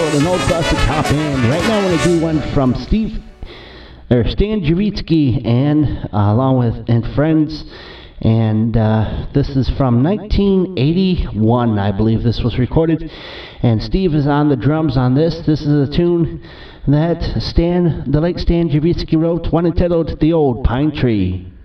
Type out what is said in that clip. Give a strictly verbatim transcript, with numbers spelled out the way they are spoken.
entitled An Old Classic Top End. Right now I'm going to do one from Steve, or Stan Javitsky, and uh, along with and friends. And uh, this is from nineteen eighty-one, I believe this was recorded. And Steve is on the drums on this. This is a tune that Stan, the late Stan Javitsky wrote, one entitled The Old Pine Tree.